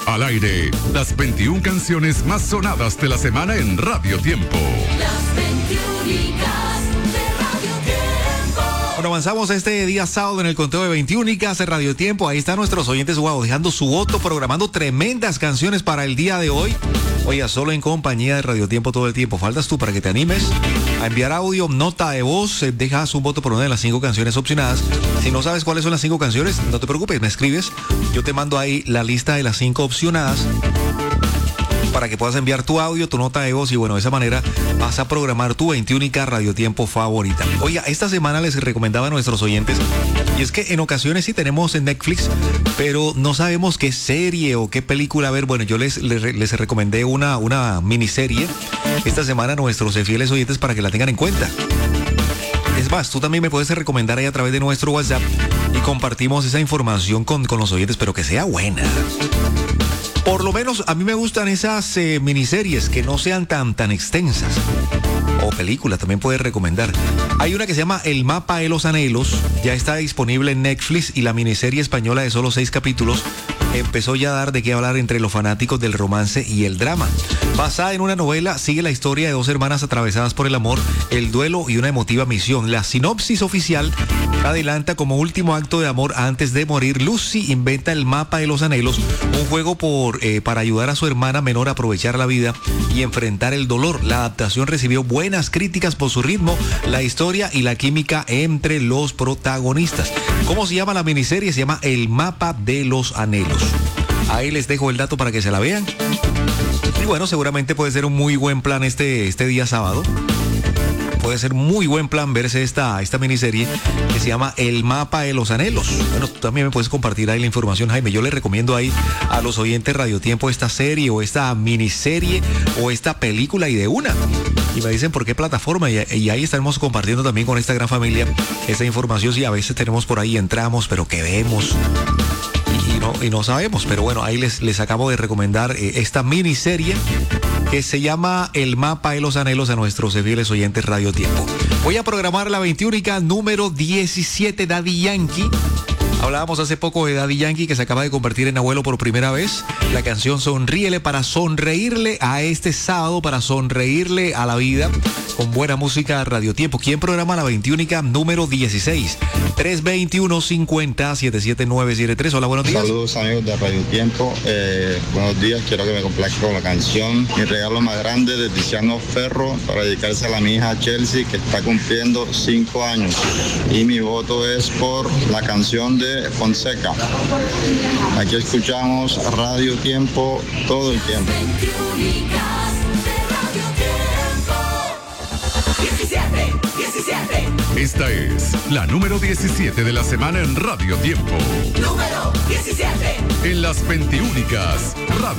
Al aire, las 21 canciones más sonadas de la semana en Radio Tiempo. Las 21 de Radio Tiempo. Bueno, avanzamos este día sábado en el conteo de 21 de Radio Tiempo. Ahí están nuestros oyentes, wow, dejando su voto, programando tremendas canciones para el día de hoy. Oiga, solo en compañía de Radio Tiempo todo el tiempo. Faltas tú para que te animes a enviar audio, nota de voz, dejas un voto por una de las 5 canciones opcionadas. Si no sabes cuáles son las 5 canciones, no te preocupes, me escribes. Yo te mando ahí la lista de las 5 opcionadas para que puedas enviar tu audio, tu nota de voz y bueno, de esa manera vas a programar tu 21 Radio Tiempo favorita. Oiga, esta semana les recomendaba a nuestros oyentes, y es que en ocasiones sí tenemos en Netflix, pero no sabemos qué serie o qué película ver. Bueno, yo les recomendé una miniserie esta semana a nuestros fieles oyentes para que la tengan en cuenta. Es más, tú también me puedes recomendar ahí a través de nuestro WhatsApp y compartimos esa información con los oyentes, pero que sea buena. Por lo menos a mí me gustan esas miniseries que no sean tan extensas. O películas también puedes recomendar. Hay una que se llama El Mapa de los Anhelos. Ya está disponible en Netflix y la miniserie española de solo 6 capítulos empezó ya a dar de qué hablar entre los fanáticos del romance y el drama. Basada en una novela, sigue la historia de 2 hermanas atravesadas por el amor, el duelo y una emotiva misión. La sinopsis oficial adelanta: como último acto de amor antes de morir, Lucy inventa el Mapa de los Anhelos, un juego para ayudar a su hermana menor a aprovechar la vida y enfrentar el dolor. La adaptación recibió buenas críticas por su ritmo, la historia y la química entre los protagonistas. ¿Cómo se llama la miniserie? Se llama El Mapa de los Anhelos. Ahí les dejo el dato para que se la vean. Y bueno, seguramente puede ser un muy buen plan este día sábado. Puede ser muy buen plan verse esta miniserie que se llama El Mapa de los Anhelos. Bueno, tú también me puedes compartir ahí la información, Jaime. Yo le recomiendo ahí a los oyentes Radio Tiempo esta serie o esta miniserie o esta película y de una. Y me dicen por qué plataforma y ahí estaremos compartiendo también con esta gran familia esta información. Si a veces tenemos por ahí, entramos, pero que vemos y no sabemos. Pero bueno, ahí les acabo de recomendar esta miniserie que se llama El Mapa de los Anhelos a nuestros fieles oyentes Radio Tiempo. Voy a programar la 21 número 17, Daddy Yankee. Hablábamos hace poco de Daddy Yankee, que se acaba de convertir en abuelo por primera vez. La canción Sonríele, para sonreírle a este sábado, para sonreírle a la vida, con buena música Radio Tiempo. ¿Quién programa la 21 número 16? 321-50-77973. Hola, buenos días. Saludos, amigos de Radio Tiempo. Buenos días, quiero que me complazca con la canción Mi regalo más grande, de Tiziano Ferro, para dedicársela a mi hija Chelsea, que está cumpliendo 5 años. Y mi voto es por la canción de Fonseca. Aquí escuchamos Radio Tiempo todo el tiempo. 17. Esta es la número 17 de la semana en Radio Tiempo. Número 17. En las 21 Radio